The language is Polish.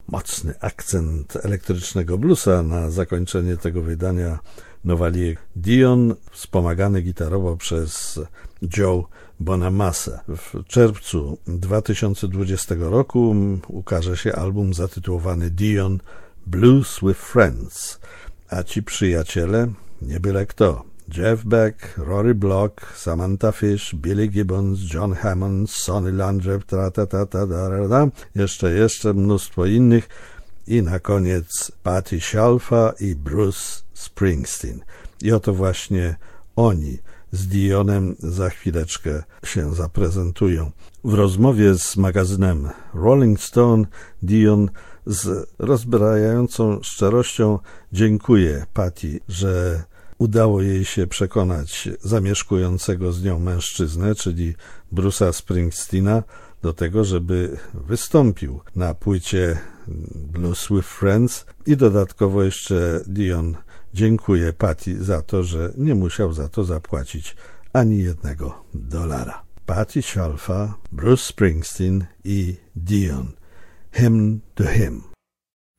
mocny akcent elektrycznego bluesa na zakończenie tego wydania Nowali Dion, wspomagany gitarowo przez Joe Bonamassa. W czerwcu 2020 roku ukaże się album zatytułowany Dion Blues with Friends, a ci przyjaciele nie byle kto. Jeff Beck, Rory Block, Samantha Fish, Billy Gibbons, John Hammond, Sonny Landreth, jeszcze mnóstwo innych i na koniec Patti Scialfa i Bruce Springsteen. I oto właśnie oni z Dionem za chwileczkę się zaprezentują. W rozmowie z magazynem Rolling Stone Dion z rozbrajającą szczerością dziękuję Patti, że udało jej się przekonać zamieszkującego z nią mężczyznę, czyli Bruce'a Springsteena, do tego, żeby wystąpił na płycie Blues with Friends i dodatkowo jeszcze Dion dziękuję Patti za to, że nie musiał za to zapłacić ani $1. Patti Scialfa, Bruce Springsteen i Dion. Hymn to Him.